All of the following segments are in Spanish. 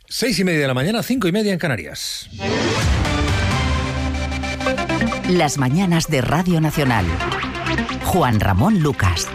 6:30 de la mañana, 5:30 en Canarias. Las mañanas de Radio Nacional. Juan Ramón Lucas.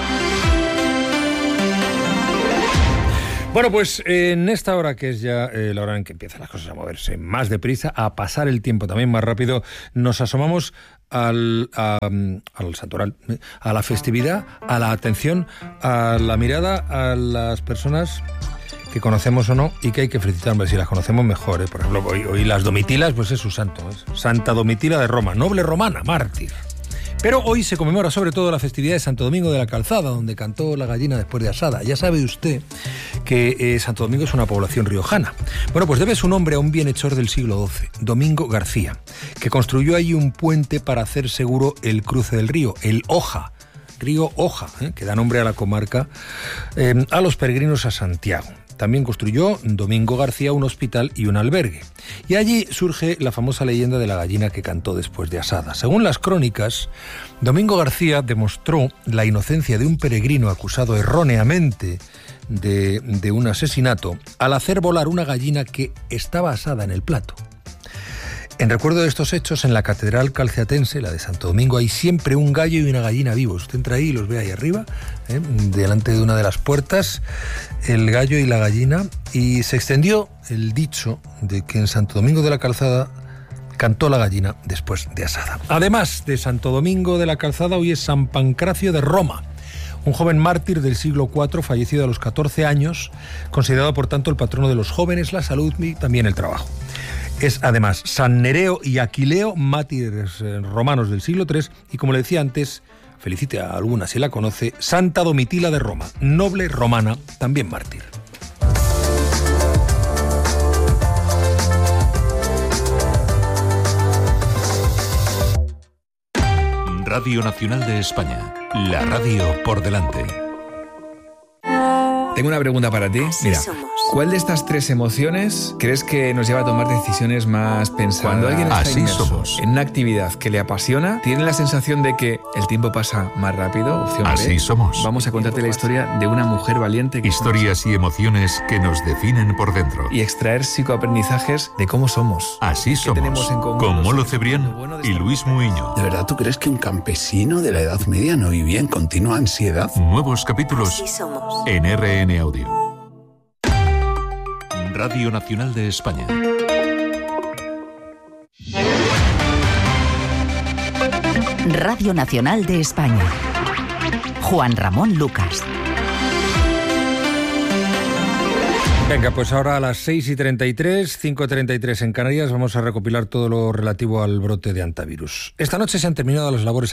Bueno, pues en esta hora, que es ya la hora en que empiezan las cosas a moverse más deprisa, a pasar el tiempo también más rápido, nos asomamos al santoral, a la festividad, a la atención, a la mirada a las personas que conocemos o no y que hay que felicitar. Si las conocemos mejor, Por ejemplo, hoy las Domitilas, pues es su santo, Santa Domitila de Roma, noble romana, mártir. Pero hoy se conmemora sobre todo la festividad de Santo Domingo de la Calzada, donde cantó la gallina después de asada. Ya sabe usted que Santo Domingo es una población riojana. Bueno, pues debe su nombre a un bienhechor del siglo XII, Domingo García, que construyó allí un puente para hacer seguro el cruce del río, el Oja, río Oja, que da nombre a la comarca, a los peregrinos a Santiago. También construyó Domingo García un hospital y un albergue. Y allí surge la famosa leyenda de la gallina que cantó después de asada. Según las crónicas, Domingo García demostró la inocencia de un peregrino acusado erróneamente de un asesinato al hacer volar una gallina que estaba asada en el plato. En recuerdo de estos hechos, en la catedral calceatense, la de Santo Domingo, hay siempre un gallo y una gallina vivos. Usted entra ahí y los ve ahí arriba, delante de una de las puertas, el gallo y la gallina. Y se extendió el dicho de que en Santo Domingo de la Calzada cantó la gallina después de asada. Además de Santo Domingo de la Calzada, hoy es San Pancracio de Roma, un joven mártir del siglo IV, fallecido a los 14 años, considerado por tanto el patrono de los jóvenes, la salud y también el trabajo. Es además San Nereo y Aquileo, mártires romanos del siglo III, y como le decía antes, felicite a alguna si la conoce, Santa Domitila de Roma, noble romana, también mártir. Radio Nacional de España, la radio por delante. Tengo una pregunta para ti. Mira, ¿cuál de estas tres emociones crees que nos lleva a tomar decisiones más pensadas? Cuando alguien está inmerso en una actividad que le apasiona, ¿tiene la sensación de que el tiempo pasa más rápido? Opción B. Así somos. Vamos a contarte la historia de una mujer valiente. Historias y emociones que nos definen por dentro. Y extraer psicoaprendizajes de cómo somos. Así somos. Con Molo Cebrián y Luis Muiño. ¿De verdad tú crees que un campesino de la Edad Media no vivía en continua ansiedad? Nuevos capítulos en RN Audio. Radio Nacional de España. Radio Nacional de España. Juan Ramón Lucas. Venga, pues ahora a las 6:33, 5:33 en Canarias, vamos a recopilar todo lo relativo al brote de hantavirus. Esta noche se han terminado las labores,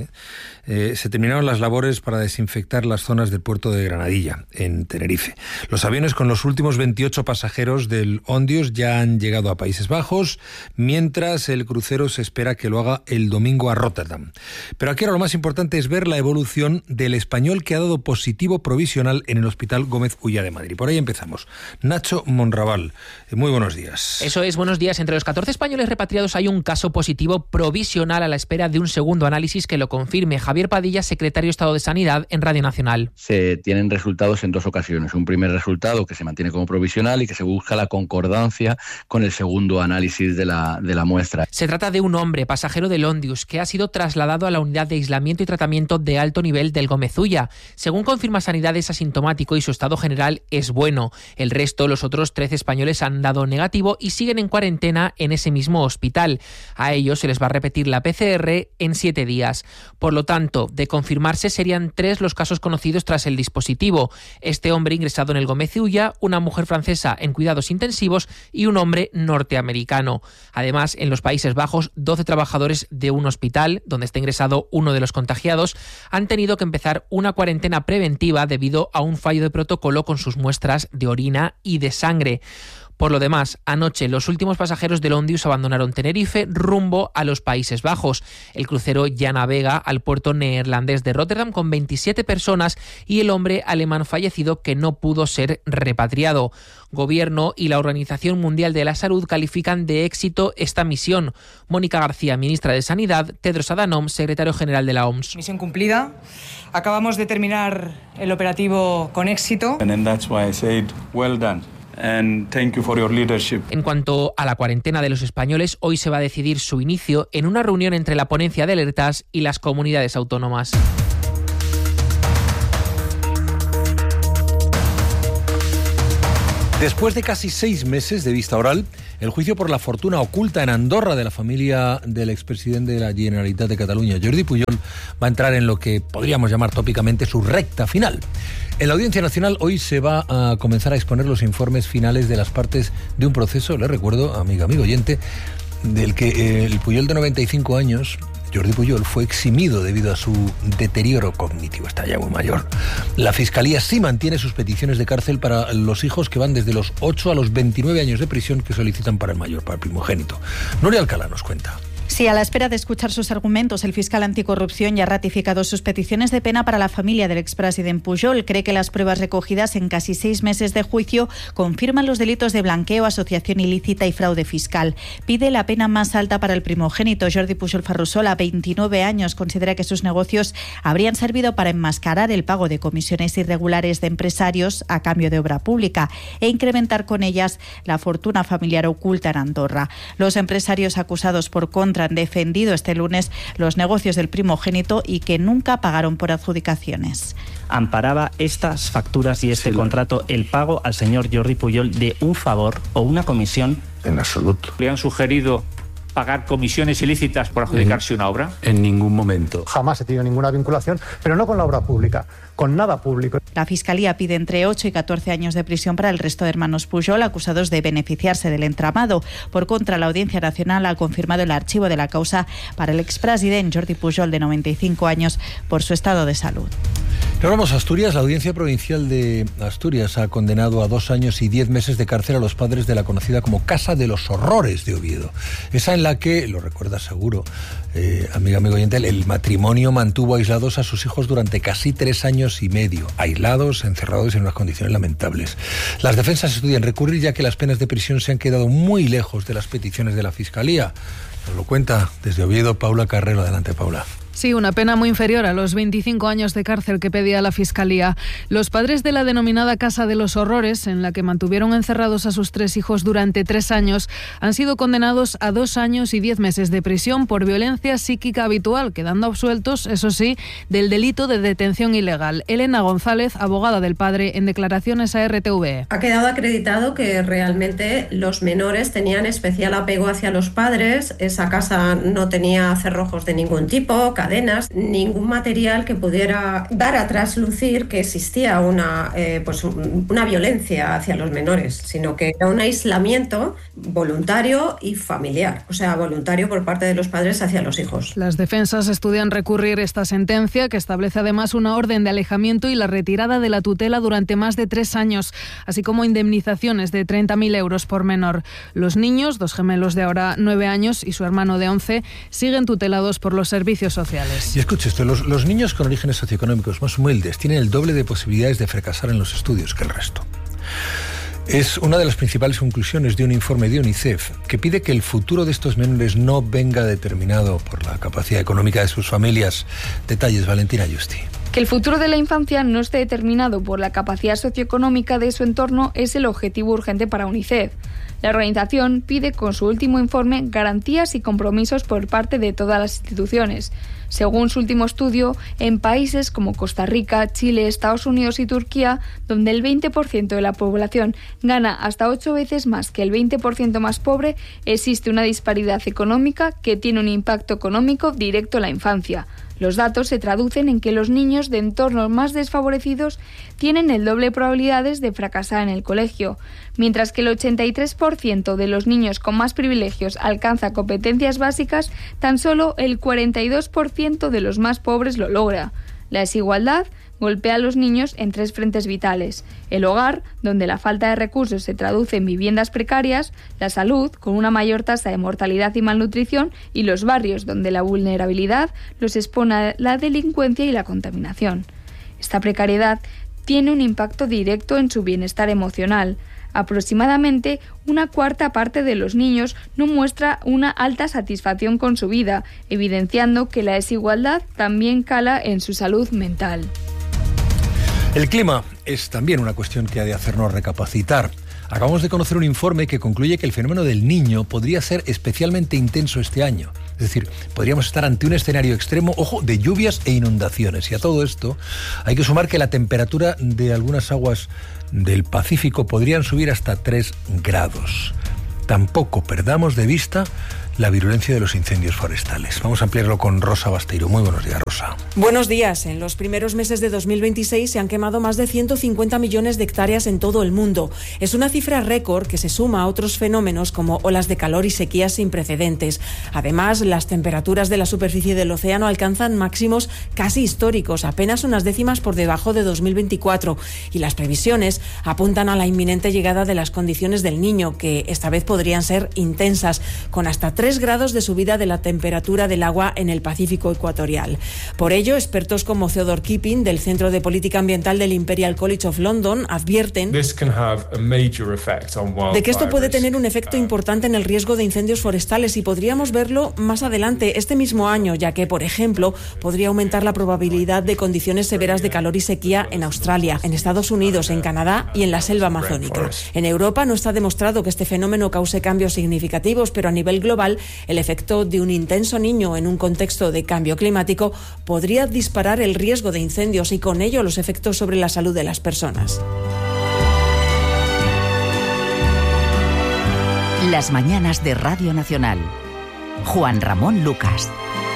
se terminaron las labores para desinfectar las zonas del puerto de Granadilla, en Tenerife. Los aviones con los últimos 28 pasajeros del Ondios ya han llegado a Países Bajos, mientras el crucero se espera que lo haga el domingo a Rotterdam. Pero aquí ahora lo más importante es ver la evolución del español que ha dado positivo provisional en el Hospital Gómez Ulla de Madrid. Por ahí empezamos. Nacho Monraval, muy buenos días. Eso es, buenos días. Entre los 14 españoles repatriados hay un caso positivo provisional a la espera de un segundo análisis que lo confirme. Javier Padilla, secretario de Estado de Sanidad en Radio Nacional. Se tienen resultados en dos ocasiones. Un primer resultado que se mantiene como provisional y que se busca la concordancia con el segundo análisis de la muestra. Se trata de un hombre, pasajero del Ondius, que ha sido trasladado a la unidad de aislamiento y tratamiento de alto nivel del Gómez Ulla. Según confirma Sanidad, es asintomático y su estado general es bueno. El resto, los otros 13 españoles han dado negativo y siguen en cuarentena en ese mismo hospital. A ellos se les va a repetir la PCR en 7 días. Por lo tanto, de confirmarse, serían 3 los casos conocidos tras el dispositivo. Este hombre ingresado en el Gómez Ulla, una mujer francesa en cuidados intensivos y un hombre norteamericano. Además, en los Países Bajos, 12 trabajadores de un hospital, donde está ingresado uno de los contagiados, han tenido que empezar una cuarentena preventiva debido a un fallo de protocolo con sus muestras de orina y de sangre. Por lo demás, anoche los últimos pasajeros del Ondius abandonaron Tenerife rumbo a los Países Bajos. El crucero ya navega al puerto neerlandés de Rotterdam con 27 personas y el hombre alemán fallecido que no pudo ser repatriado. Gobierno y la Organización Mundial de la Salud califican de éxito esta misión. Mónica García, ministra de Sanidad, Tedros Adhanom, secretario general de la OMS. Misión cumplida. Acabamos de terminar el operativo con éxito. And that's why I said, well done. and thank you for your leadership. En cuanto a la cuarentena de los españoles, hoy se va a decidir su inicio en una reunión entre la ponencia de alertas y las comunidades autónomas. Después de casi 6 meses de vista oral, el juicio por la fortuna oculta en Andorra de la familia del expresidente de la Generalitat de Cataluña, Jordi Pujol, va a entrar en lo que podríamos llamar tópicamente su recta final. En la Audiencia Nacional hoy se va a comenzar a exponer los informes finales de las partes de un proceso, le recuerdo, amigo oyente, del que el Pujol de 95 años... Jordi Pujol fue eximido debido a su deterioro cognitivo, está ya muy mayor. La Fiscalía sí mantiene sus peticiones de cárcel para los hijos que van desde los 8 a los 29 años de prisión que solicitan para el mayor, para el primogénito. Nuria Alcalá nos cuenta. Sí, a la espera de escuchar sus argumentos, el fiscal anticorrupción ya ha ratificado sus peticiones de pena para la familia del expresidente Pujol. Cree que las pruebas recogidas en casi 6 meses de juicio confirman los delitos de blanqueo, asociación ilícita y fraude fiscal. Pide la pena más alta para el primogénito. Jordi Pujol Ferrusola, 29 años, considera que sus negocios habrían servido para enmascarar el pago de comisiones irregulares de empresarios a cambio de obra pública e incrementar con ellas la fortuna familiar oculta en Andorra. Los empresarios acusados por contra han defendido este lunes los negocios del primogénito y que nunca pagaron por adjudicaciones. Amparaba estas facturas y este contrato el pago al señor Jordi Pujol de un favor o una comisión. En absoluto. ¿Le han sugerido pagar comisiones ilícitas por adjudicarse una obra? En ningún momento. Jamás he tenido ninguna vinculación, pero no con la obra pública, con nada público. La Fiscalía pide entre 8 y 14 años de prisión para el resto de hermanos Pujol acusados de beneficiarse del entramado. Por contra, la Audiencia Nacional ha confirmado el archivo de la causa para el expresidente Jordi Pujol, de 95 años, por su estado de salud. Ahora vamos a Asturias. La Audiencia Provincial de Asturias ha condenado a 2 años y 10 meses de cárcel a los padres de la conocida como Casa de los Horrores de Oviedo. Esa en la que, lo recuerdas seguro, amigo oyente, el matrimonio mantuvo aislados a sus hijos durante casi 3 años y medio, aislados, encerrados en unas condiciones lamentables. Las defensas estudian recurrir ya que las penas de prisión se han quedado muy lejos de las peticiones de la Fiscalía. Nos lo cuenta desde Oviedo Paula Carrero. Adelante, Paula. Sí, una pena muy inferior a los 25 años de cárcel que pedía la Fiscalía. Los padres de la denominada Casa de los Horrores, en la que mantuvieron encerrados a sus 3 hijos durante 3 años, han sido condenados a 2 años y 10 meses de prisión por violencia psíquica habitual, quedando absueltos, eso sí, del delito de detención ilegal. Elena González, abogada del padre, en declaraciones a RTV. Ha quedado acreditado que realmente los menores tenían especial apego hacia los padres. Esa casa no tenía cerrojos de ningún tipo, cadenas, ningún material que pudiera dar a traslucir que existía una violencia hacia los menores, sino que era un aislamiento voluntario y familiar, o sea, voluntario por parte de los padres hacia los hijos. Las defensas estudian recurrir esta sentencia, que establece además una orden de alejamiento y la retirada de la tutela durante más de 3 años, así como indemnizaciones de 30.000 euros por menor. Los niños, 2 gemelos de ahora 9 años y su hermano de 11, siguen tutelados por los servicios sociales. Y escuche esto, los niños con orígenes socioeconómicos más humildes tienen el doble de posibilidades de fracasar en los estudios que el resto. Es una de las principales conclusiones de un informe de UNICEF que pide que el futuro de estos menores no venga determinado por la capacidad económica de sus familias. Detalles, Valentina Justi. Que el futuro de la infancia no esté determinado por la capacidad socioeconómica de su entorno es el objetivo urgente para UNICEF. La organización pide con su último informe garantías y compromisos por parte de todas las instituciones. Según su último estudio, en países como Costa Rica, Chile, Estados Unidos y Turquía, donde el 20% de la población gana hasta 8 veces más que el 20% más pobre, existe una disparidad económica que tiene un impacto económico directo en la infancia. Los datos se traducen en que los niños de entornos más desfavorecidos tienen el doble de probabilidades de fracasar en el colegio, mientras que el 83% de los niños con más privilegios alcanza competencias básicas, tan solo el 42% de los más pobres lo logra. La desigualdad golpea a los niños en 3 frentes vitales: el hogar, donde la falta de recursos se traduce en viviendas precarias; la salud, con una mayor tasa de mortalidad y malnutrición; y los barrios, donde la vulnerabilidad los expone a la delincuencia y la contaminación. Esta precariedad tiene un impacto directo en su bienestar emocional. Aproximadamente 1/4 parte de los niños no muestra una alta satisfacción con su vida, evidenciando que la desigualdad también cala en su salud mental. El clima es también una cuestión que ha de hacernos recapacitar. Acabamos de conocer un informe que concluye que el fenómeno del Niño podría ser especialmente intenso este año. Es decir, podríamos estar ante un escenario extremo, ojo, de lluvias e inundaciones. Y a todo esto hay que sumar que la temperatura de algunas aguas del Pacífico podrían subir hasta 3 grados. Tampoco perdamos de vista la virulencia de los incendios forestales. Vamos a ampliarlo con Rosa Basteiro. Muy buenos días, Rosa. Buenos días. En los primeros meses de 2026 se han quemado más de 150 millones de hectáreas en todo el mundo. Es una cifra récord que se suma a otros fenómenos como olas de calor y sequías sin precedentes. Además, las temperaturas de la superficie del océano alcanzan máximos casi históricos, apenas unas décimas por debajo de 2024. Y las previsiones apuntan a la inminente llegada de las condiciones del Niño, que esta vez podrían ser intensas, con hasta 3 grados de subida de la temperatura del agua en el Pacífico ecuatorial. Por ello, expertos como Theodore Keeping, del Centro de Política Ambiental del Imperial College of London, advierten de que esto puede tener un efecto importante en el riesgo de incendios forestales y podríamos verlo más adelante este mismo año, ya que, por ejemplo, podría aumentar la probabilidad de condiciones severas de calor y sequía en Australia, en Estados Unidos, en Canadá y en la selva amazónica. En Europa no está demostrado que este fenómeno cause cambios significativos, pero a nivel global el efecto de un intenso Niño en un contexto de cambio climático podría disparar el riesgo de incendios y con ello los efectos sobre la salud de las personas. Las mañanas de Radio Nacional. Juan Ramón Lucas.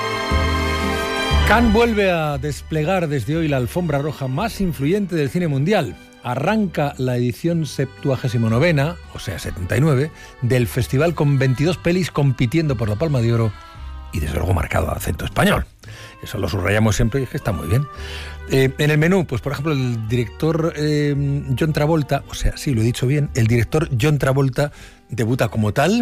Cannes vuelve a desplegar desde hoy la alfombra roja más influyente del cine mundial. Arranca la edición 79, o sea 79, del festival con 22 pelis compitiendo por la Palma de Oro y desde luego marcado a acento español. Eso lo subrayamos siempre y es que está muy bien. En el menú, pues por ejemplo el director John Travolta, o sea, sí, lo he dicho bien, el director John Travolta debuta como tal.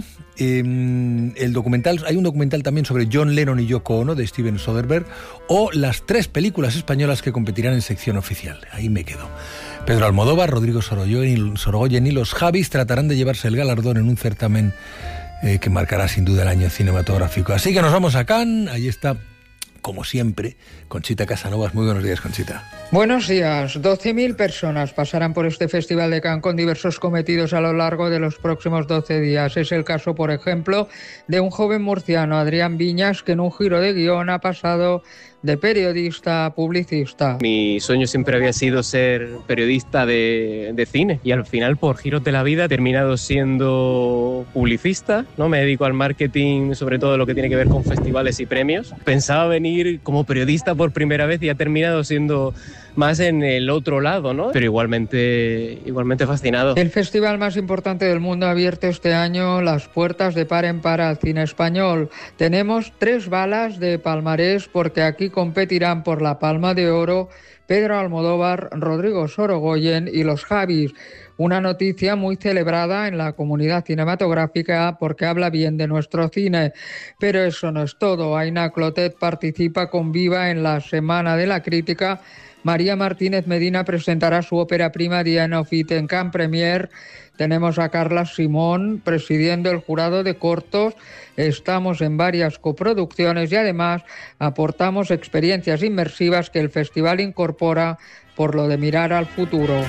El documental, hay un documental también sobre John Lennon y Yoko Ono de Steven Soderbergh, o las 3 películas españolas que competirán en sección oficial. Ahí me quedo. Pedro Almodóvar, Rodrigo Sorogoyen y los Javis tratarán de llevarse el galardón en un certamen que marcará sin duda el año cinematográfico. Así que nos vamos a Cannes. Ahí está, como siempre, Conchita Casanovas. Muy buenos días, Conchita. Buenos días. 12.000 personas pasarán por este Festival de Cannes con diversos cometidos a lo largo de los próximos 12 días. Es el caso, por ejemplo, de un joven murciano, Adrián Viñas, que en un giro de guión ha pasado de periodista a publicista. Mi sueño siempre había sido ser periodista de cine y al final, por giros de la vida, he terminado siendo publicista, ¿no? Me dedico al marketing, sobre todo lo que tiene que ver con festivales y premios. Pensaba venir como periodista por primera vez y ha terminado siendo más en el otro lado, ¿no? Pero igualmente fascinado. El festival más importante del mundo ha abierto este año las puertas de par en par al cine español. Tenemos 3 balas de palmarés porque aquí competirán por la Palma de Oro Pedro Almodóvar, Rodrigo Sorogoyen y los Javis. Una noticia muy celebrada en la comunidad cinematográfica porque habla bien de nuestro cine. Pero eso no es todo. Aina Clotet participa con Viva en la Semana de la Crítica. María Martínez Medina presentará su ópera prima The End of It en Cannes Premier. Tenemos a Carla Simón presidiendo el jurado de cortos. Estamos en varias coproducciones y además aportamos experiencias inmersivas que el festival incorpora por lo de mirar al futuro.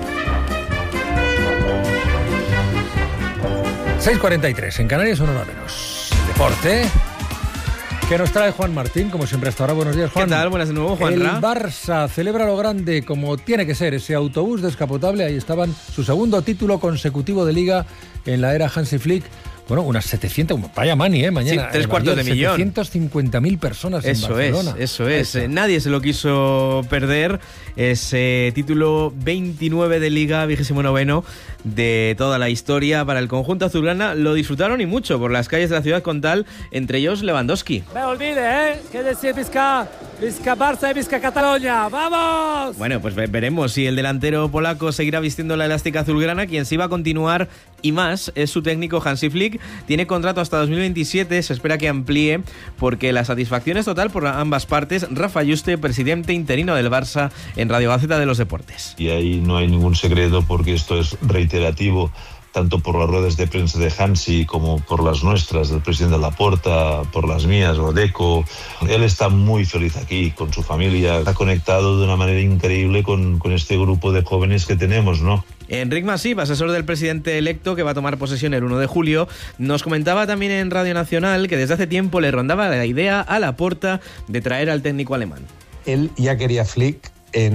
6:43, en Canarias una hora menos. Deporte, que nos trae Juan Martín, como siempre hasta ahora. Buenos días, Juan. ¿Qué tal? Buenas de nuevo, Juan. El Barça celebra lo grande como tiene que ser, ese autobús descapotable. Ahí estaban, su segundo título consecutivo de Liga en la era Hansi Flick. Bueno, unas 700, vaya money, mañana. Sí, 750.000. 750.000 personas en Barcelona. Eso es. Nadie se lo quiso perder. Ese título 29 de Liga, 29º de toda la historia para el conjunto azulgrana. Lo disfrutaron y mucho por las calles de la ciudad condal, entre ellos Lewandowski. Me olvide, ¿Qué decir Vizca Barça y Vizca Cataluña? ¡Vamos! Bueno, pues veremos si el delantero polaco seguirá vistiendo la elástica azulgrana. Quien sí va a continuar y más es su técnico Hansi Flick. Tiene contrato hasta 2027, se espera que amplíe porque la satisfacción es total por ambas partes. Rafa Yuste, presidente interino del Barça, en Radio Gaceta de los Deportes. Y ahí no hay ningún secreto porque esto es reiterativo tanto por las ruedas de prensa de Hansi como por las nuestras, del presidente Laporta, por las mías, Rodeco. Él está muy feliz aquí, con su familia. Está conectado de una manera increíble con este grupo de jóvenes que tenemos, ¿no? Enric Masip, asesor del presidente electo que va a tomar posesión el 1 de julio, nos comentaba también en Radio Nacional que desde hace tiempo le rondaba la idea a Laporta de traer al técnico alemán. Él ya quería Flick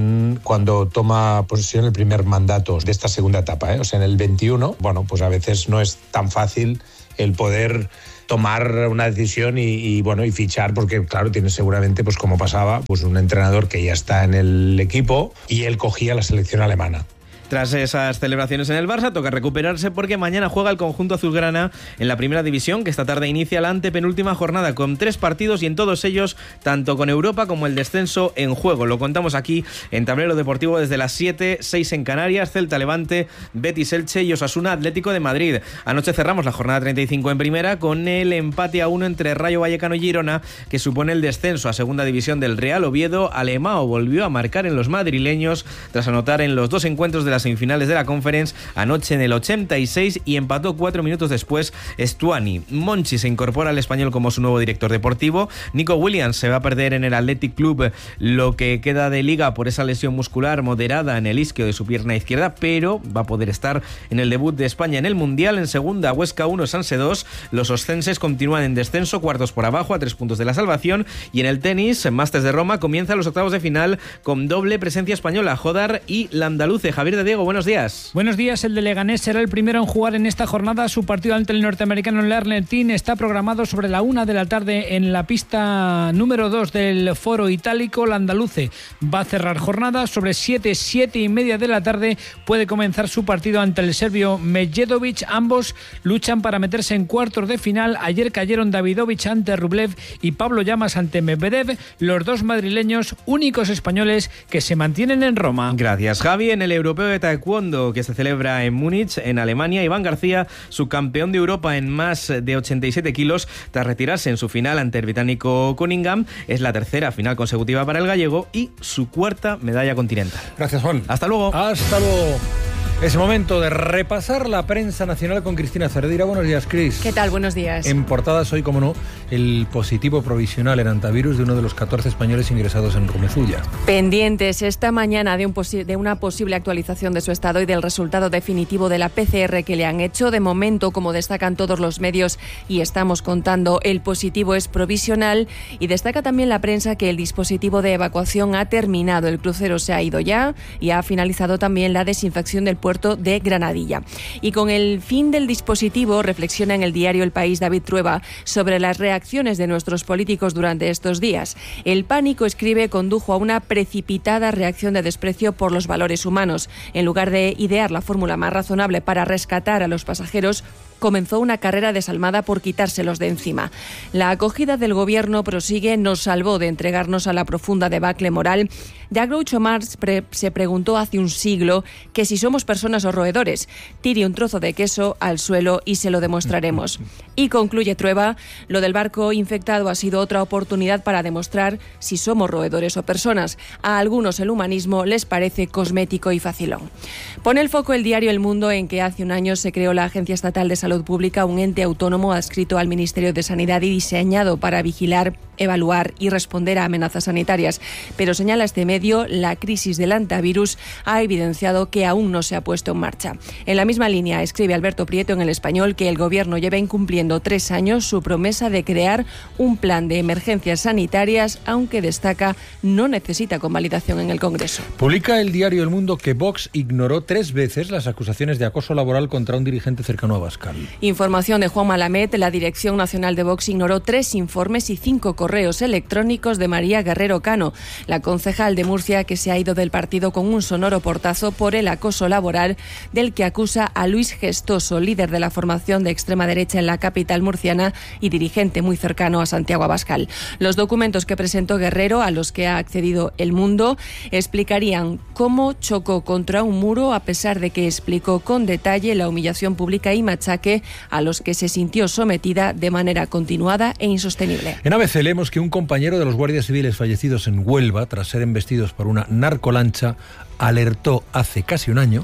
cuando toma posesión el primer mandato de esta segunda etapa, O sea, en el 21, bueno, pues a veces no es tan fácil el poder tomar una decisión y fichar, porque claro, tiene seguramente, pues como pasaba, pues un entrenador que ya está en el equipo y él cogía la selección alemana. Tras esas celebraciones en el Barça, toca recuperarse porque mañana juega el conjunto azulgrana en la primera división, que esta tarde inicia la antepenúltima jornada con 3 partidos y en todos ellos, tanto con Europa como el descenso en juego. Lo contamos aquí en Tablero Deportivo desde las 7, 6 en Canarias, Celta Levante, Betis Elche y Osasuna Atlético de Madrid. Anoche cerramos la jornada 35 en primera con el empate a 1 entre Rayo Vallecano y Girona, que supone el descenso a segunda división del Real Oviedo. Alemão volvió a marcar en los madrileños tras anotar en los 2 encuentros de las semifinales de la Conference, anoche en el 86, y empató 4 minutos después Stuani. Monchi se incorpora al Español como su nuevo director deportivo. Nico Williams se va a perder en el Athletic Club lo que queda de liga por esa lesión muscular moderada en el isquio de su pierna izquierda, pero va a poder estar en el debut de España en el Mundial. En segunda, Huesca 1, Sanse 2. Los oscenses continúan en descenso, cuartos por abajo, a 3 puntos de la salvación. Y en el tenis, Masters de Roma comienza los octavos de final con doble presencia española, Jodar y Landaluce. Javier de Diego, buenos días. Buenos días. El de Leganés será el primero en jugar en esta jornada. Su partido ante el norteamericano Lernertin está programado sobre la 1 de la tarde en la pista número 2 del Foro Itálico. Landaluce va a cerrar jornada sobre 7 y media de la tarde. Puede comenzar su partido ante el serbio Medjedovic. Ambos luchan para meterse en cuartos de final. Ayer cayeron Davidovich ante Rublev y Pablo Llamas ante Medvedev, los dos madrileños únicos españoles que se mantienen en Roma. Gracias, Javi. En el europeo de taekwondo que se celebra en Múnich, en Alemania, Iván García, subcampeón de Europa en más de 87 kilos, tras retirarse en su final ante el británico Cunningham. Es la tercera final consecutiva para el gallego y su cuarta medalla continental. Gracias, Juan. Hasta luego. Hasta luego. Es momento de repasar la prensa nacional con Cristina Cerdira. Buenos días, Cris. ¿Qué tal? Buenos días. En portadas hoy, como no, el positivo provisional en antivirus de uno de los 14 españoles ingresados en Rumezulla. Pendientes esta mañana de una posible actualización de su estado y del resultado definitivo de la PCR que le han hecho. De momento, como destacan todos los medios y estamos contando, el positivo es provisional, y destaca también la prensa que el dispositivo de evacuación ha terminado. El crucero se ha ido ya y ha finalizado también la desinfección del puerto de Granadilla. Y con el fin del dispositivo, reflexiona en el diario El País David Trueba sobre las reacciones de nuestros políticos durante estos días. El pánico, escribe, condujo a una precipitada reacción de desprecio por los valores humanos. En lugar de idear la fórmula más razonable para rescatar a los pasajeros, comenzó una carrera desalmada por quitárselos de encima. La acogida del gobierno prosigue, nos salvó de entregarnos a la profunda debacle moral. Ya Groucho Marx se preguntó hace un siglo que si somos personas o roedores. Tire un trozo de queso al suelo y se lo demostraremos. Y concluye Trueba, lo del barco infectado ha sido otra oportunidad para demostrar si somos roedores o personas. A algunos el humanismo les parece cosmético y facilón. Pone el foco el diario El Mundo en que hace un año se creó la Agencia Estatal de Salud Pública, un ente autónomo adscrito al Ministerio de Sanidad y diseñado para vigilar, evaluar y responder a amenazas sanitarias. Pero señala este medio, la crisis del antivirus ha evidenciado que aún no se ha puesto en marcha. En la misma línea, escribe Alberto Prieto en El Español que el gobierno lleva incumpliendo 3 años su promesa de crear un plan de emergencias sanitarias, aunque destaca no necesita convalidación en el Congreso. Publica el diario El Mundo que Vox ignoró 3 veces las acusaciones de acoso laboral contra un dirigente cercano a Abascal. Información de Juan Malamed, la Dirección Nacional de Vox ignoró 3 informes y 5 correos electrónicos de María Guerrero Cano, la concejal de Murcia que se ha ido del partido con un sonoro portazo por el acoso laboral del que acusa a Luis Gestoso, líder de la formación de extrema derecha en la capital murciana y dirigente muy cercano a Santiago Abascal. Los documentos que presentó Guerrero, a los que ha accedido El Mundo, explicarían cómo chocó contra un muro a pesar de que explicó con detalle la humillación pública y machaque a los que se sintió sometida de manera continuada e insostenible. En ABC leemos que un compañero de los guardias civiles fallecidos en Huelva, tras ser embestidos por una narcolancha, alertó hace casi un año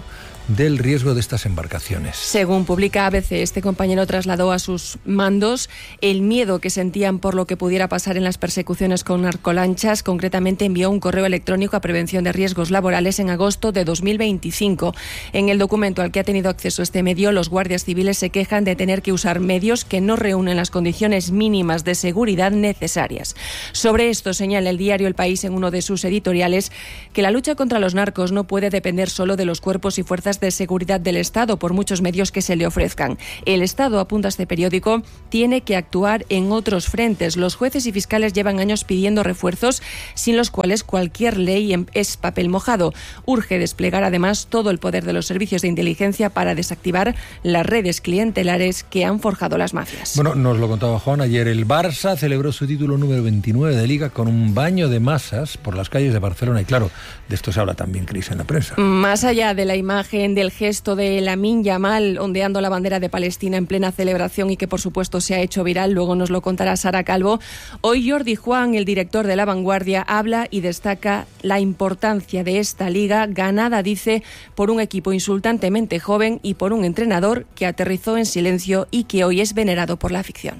del riesgo de estas embarcaciones. Según publica ABC, este compañero trasladó a sus mandos el miedo que sentían por lo que pudiera pasar en las persecuciones con narcolanchas. Concretamente envió un correo electrónico a Prevención de Riesgos Laborales en agosto de 2025. En el documento al que ha tenido acceso este medio, los guardias civiles se quejan de tener que usar medios que no reúnen las condiciones mínimas de seguridad necesarias. Sobre esto señala el diario El País en uno de sus editoriales que la lucha contra los narcos no puede depender solo de los cuerpos y fuerzas de seguridad del Estado, por muchos medios que se le ofrezcan. El Estado, apunta este periódico, tiene que actuar en otros frentes. Los jueces y fiscales llevan años pidiendo refuerzos, sin los cuales cualquier ley es papel mojado. Urge desplegar además todo el poder de los servicios de inteligencia para desactivar las redes clientelares que han forjado las mafias. Bueno, nos lo contaba Juan, ayer el Barça celebró su título número 29 de Liga con un baño de masas por las calles de Barcelona. Y claro, de esto se habla también, Cris, en la prensa. Más allá de la imagen del gesto de Lamine Yamal ondeando la bandera de Palestina en plena celebración y que por supuesto se ha hecho viral, luego nos lo contará Sara Calvo, hoy Jordi Juan, el director de La Vanguardia, habla y destaca la importancia de esta liga, ganada, dice, por un equipo insultantemente joven y por un entrenador que aterrizó en silencio y que hoy es venerado por la afición.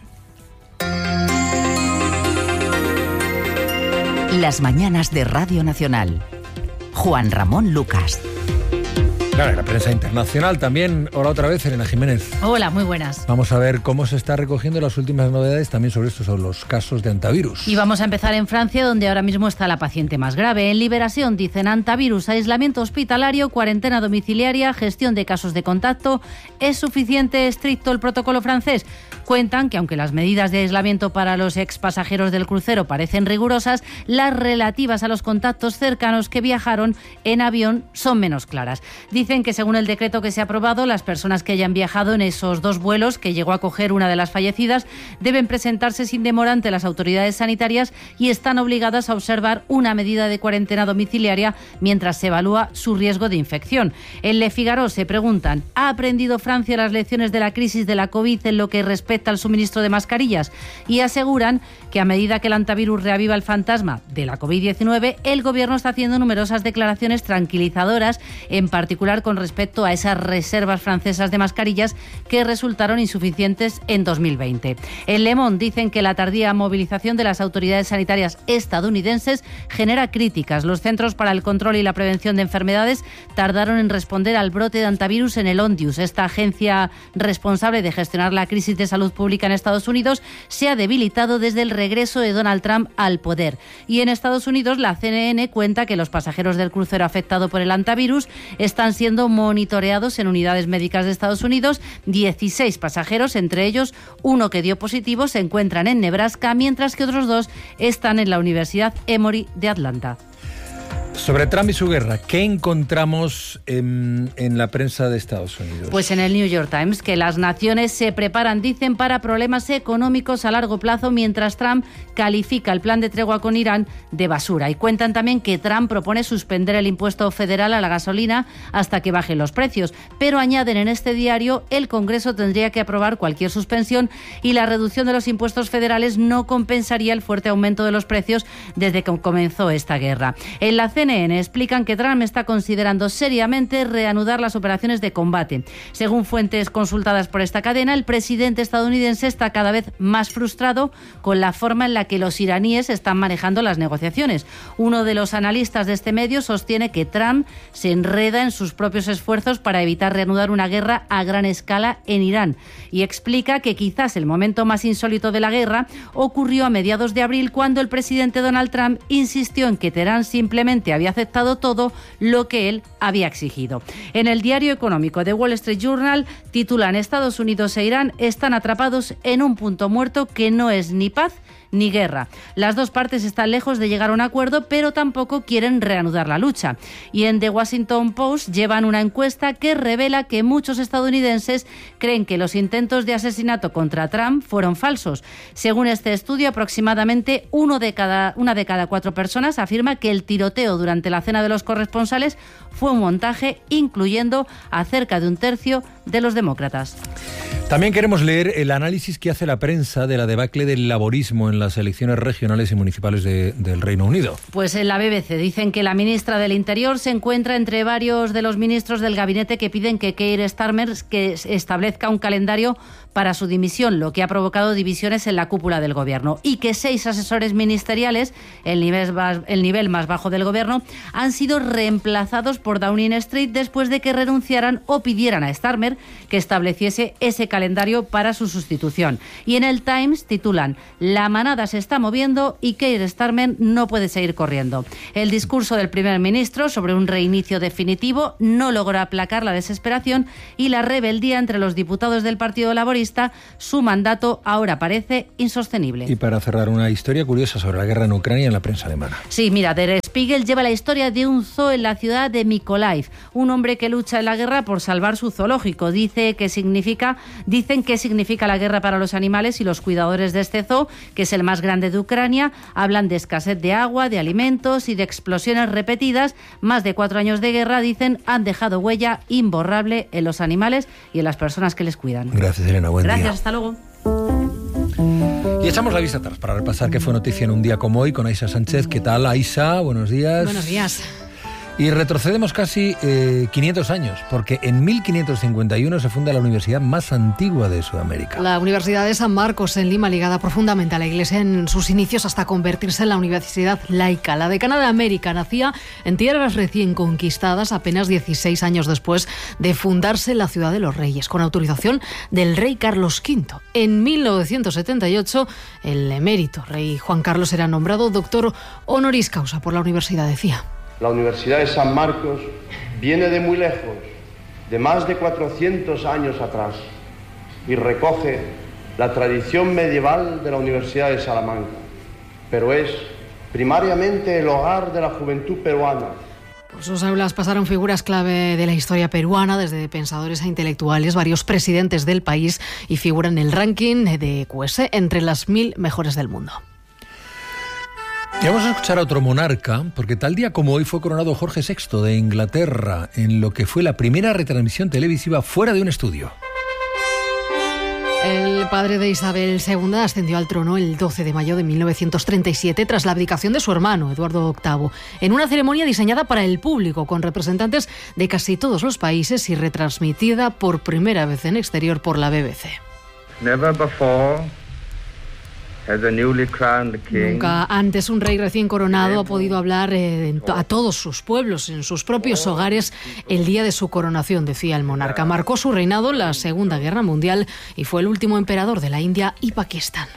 Las mañanas de Radio Nacional. Juan Ramón Lucas. Claro, la prensa internacional también. Hola otra vez, Elena Jiménez. Hola, muy buenas. Vamos a ver cómo se está recogiendo las últimas novedades también sobre estos, sobre los casos de antivirus. Y vamos a empezar en Francia, donde ahora mismo está la paciente más grave. En Liberación dicen antivirus, aislamiento hospitalario, cuarentena domiciliaria, gestión de casos de contacto. ¿Es suficiente estricto el protocolo francés? Cuentan que aunque las medidas de aislamiento para los expasajeros del crucero parecen rigurosas, las relativas a los contactos cercanos que viajaron en avión son menos claras. Dicen que según el decreto que se ha aprobado, las personas que hayan viajado en esos dos vuelos que llegó a coger una de las fallecidas deben presentarse sin demora ante las autoridades sanitarias y están obligadas a observar una medida de cuarentena domiciliaria mientras se evalúa su riesgo de infección. En Le Figaro se preguntan, ¿ha aprendido Francia las lecciones de la crisis de la COVID en lo que respecta al suministro de mascarillas? Y aseguran que a medida que el antivirus reaviva el fantasma de la COVID-19, el gobierno está haciendo numerosas declaraciones tranquilizadoras, en particular con respecto a esas reservas francesas de mascarillas que resultaron insuficientes en 2020. En Le Monde dicen que la tardía movilización de las autoridades sanitarias estadounidenses genera críticas. Los Centros para el Control y la Prevención de Enfermedades tardaron en responder al brote de antivirus en el Ondius. Esta agencia responsable de gestionar la crisis de salud pública en Estados Unidos se ha debilitado desde el regreso de Donald Trump al poder. Y en Estados Unidos la CNN cuenta que los pasajeros del crucero afectado por el antivirus están siendo monitoreados en unidades médicas de Estados Unidos. 16 pasajeros, entre ellos uno que dio positivo, se encuentran en Nebraska, mientras que otros 2 están en la Universidad Emory de Atlanta. Sobre Trump y su guerra, ¿qué encontramos en la prensa de Estados Unidos? Pues en el New York Times, que las naciones se preparan, dicen, para problemas económicos a largo plazo, mientras Trump califica el plan de tregua con Irán de basura. Y cuentan también que Trump propone suspender el impuesto federal a la gasolina hasta que bajen los precios. Pero añaden en este diario, el Congreso tendría que aprobar cualquier suspensión y la reducción de los impuestos federales no compensaría el fuerte aumento de los precios desde que comenzó esta guerra. En la CNN explican que Trump está considerando seriamente reanudar las operaciones de combate. Según fuentes consultadas por esta cadena, el presidente estadounidense está cada vez más frustrado con la forma en la que los iraníes están manejando las negociaciones. Uno de los analistas de este medio sostiene que Trump se enreda en sus propios esfuerzos para evitar reanudar una guerra a gran escala en Irán y explica que quizás el momento más insólito de la guerra ocurrió a mediados de abril, cuando el presidente Donald Trump insistió en que Teherán simplemente había aceptado todo lo que él había exigido. En el diario económico de Wall Street Journal titulan: Estados Unidos e Irán están atrapados en un punto muerto que no es ni paz ni guerra. Las dos partes están lejos de llegar a un acuerdo, pero tampoco quieren reanudar la lucha. Y en The Washington Post llevan una encuesta que revela que muchos estadounidenses creen que los intentos de asesinato contra Trump fueron falsos. Según este estudio, aproximadamente una de cada 4 personas afirma que el tiroteo durante la cena de los corresponsales fue un montaje, incluyendo a cerca de un tercio de los demócratas. También queremos leer el análisis que hace la prensa de la debacle del laborismo en las elecciones regionales y municipales del Reino Unido. Pues en la BBC dicen que la ministra del Interior se encuentra entre varios de los ministros del gabinete que piden que Keir Starmer establezca un calendario para su dimisión, lo que ha provocado divisiones en la cúpula del gobierno, y que 6 asesores ministeriales, el nivel más bajo del gobierno, han sido reemplazados por Downing Street después de que renunciaran o pidieran a Starmer que estableciese ese calendario para su sustitución. Y en el Times titulan: "La manada se está moviendo y Keir Starmer no puede seguir corriendo". El discurso del primer ministro sobre un reinicio definitivo no logró aplacar la desesperación y la rebeldía entre los diputados del Partido Laborista. Su mandato ahora parece insostenible. Y para cerrar, una historia curiosa sobre la guerra en Ucrania en la prensa alemana. Sí, mira, Der Spiegel lleva la historia de un zoo en la ciudad de Mykolaiv, un hombre que lucha en la guerra por salvar su zoológico. Dicen qué significa la guerra para los animales, y los cuidadores de este zoo, que es el más grande de Ucrania, hablan de escasez de agua, de alimentos y de explosiones repetidas. Más de 4 años de guerra, dicen, han dejado huella imborrable en los animales y en las personas que les cuidan. Gracias, Elena. Buen Gracias, día. hasta luego. Y echamos la vista atrás para repasar qué fue noticia en un día como hoy con Aisa Sánchez. ¿Qué tal, Aisa? Buenos días. Buenos días. Y retrocedemos casi 500 años, porque en 1551 se funda la universidad más antigua de Sudamérica. La Universidad de San Marcos en Lima, ligada profundamente a la Iglesia en sus inicios hasta convertirse en la universidad laica. La decana de América nacía en tierras recién conquistadas apenas 16 años después de fundarse la Ciudad de los Reyes, con autorización del rey Carlos V. En 1978, el emérito rey Juan Carlos era nombrado doctor honoris causa por la universidad, decía. La Universidad de San Marcos viene de muy lejos, de más de 400 años atrás, y recoge la tradición medieval de la Universidad de Salamanca, pero es primariamente el hogar de la juventud peruana. Por sus aulas pasaron figuras clave de la historia peruana, desde pensadores a intelectuales, varios presidentes del país, y figuran en el ranking de QS entre las 1000 mejores del mundo. Y vamos a escuchar a otro monarca, porque tal día como hoy fue coronado Jorge VI de Inglaterra, en lo que fue la primera retransmisión televisiva fuera de un estudio. El padre de Isabel II ascendió al trono el 12 de mayo de 1937 tras la abdicación de su hermano, Eduardo VIII, en una ceremonia diseñada para el público, con representantes de casi todos los países y retransmitida por primera vez en exterior por la BBC. Never before has a newly crowned king. Nunca antes un rey recién coronado ha podido hablar a todos sus pueblos, en sus propios hogares, el día de su coronación, decía el monarca. Marcó su reinado la Segunda Guerra Mundial y fue el último emperador de la India y Pakistán.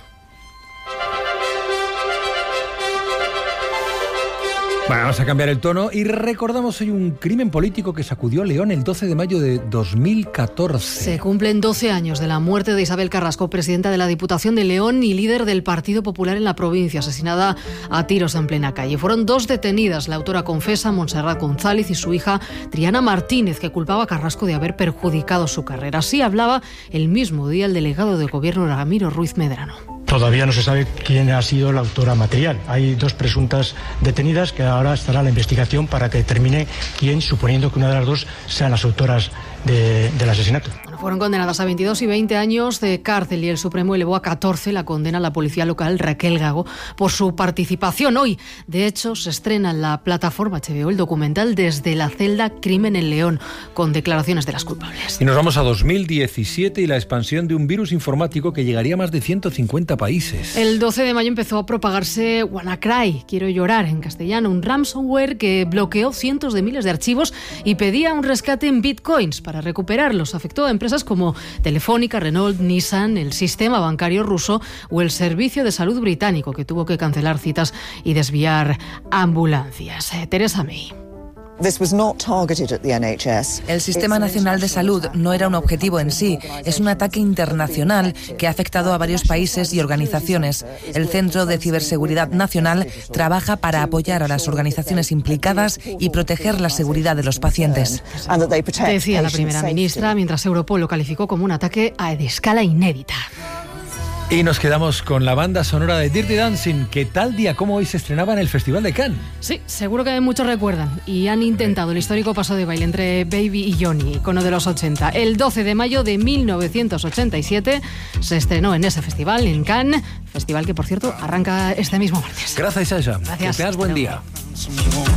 Bueno, vamos a cambiar el tono y recordamos hoy un crimen político que sacudió León el 12 de mayo de 2014. Se cumplen 12 años de la muerte de Isabel Carrasco, presidenta de la Diputación de León y líder del Partido Popular en la provincia, asesinada a tiros en plena calle. Fueron 2 detenidas, la autora confesa, Montserrat González, y su hija Triana Martínez, que culpaba a Carrasco de haber perjudicado su carrera. Así hablaba el mismo día el delegado de gobierno Ramiro Ruiz Medrano. Todavía no se sabe quién ha sido la autora material. Hay 2 presuntas detenidas que ahora estará la investigación para que determine quién, suponiendo que una de las 2 sean las autoras del asesinato. Fueron condenadas a 22 y 20 años de cárcel y el Supremo elevó a 14 la condena a la policía local Raquel Gago por su participación. Hoy, de hecho, se estrena en la plataforma HBO el documental Desde la celda, Crimen en León, con declaraciones de las culpables. Y nos vamos a 2017 y la expansión de un virus informático que llegaría a más de 150 países. El 12 de mayo empezó a propagarse WannaCry, quiero llorar en castellano, un ransomware que bloqueó cientos de miles de archivos y pedía un rescate en bitcoins para recuperarlos. Afectó a empresas como Telefónica, Renault, Nissan, el sistema bancario ruso o el servicio de salud británico, que tuvo que cancelar citas y desviar ambulancias. Teresa May. El Sistema Nacional de Salud no era un objetivo en sí, es un ataque internacional que ha afectado a varios países y organizaciones. El Centro de Ciberseguridad Nacional trabaja para apoyar a las organizaciones implicadas y proteger la seguridad de los pacientes. Decía la primera ministra, mientras Europol lo calificó como un ataque de escala inédita. Y nos quedamos con la banda sonora de Dirty Dancing, que tal día como hoy se estrenaba en el Festival de Cannes. Sí, seguro que muchos recuerdan y han intentado el histórico paso de baile entre Baby y Johnny, icono de los 80. El 12 de mayo de 1987 se estrenó en ese festival, en Cannes, festival que, por cierto, arranca este mismo martes. Gracias, Sasha. Gracias. Que tengas buen día.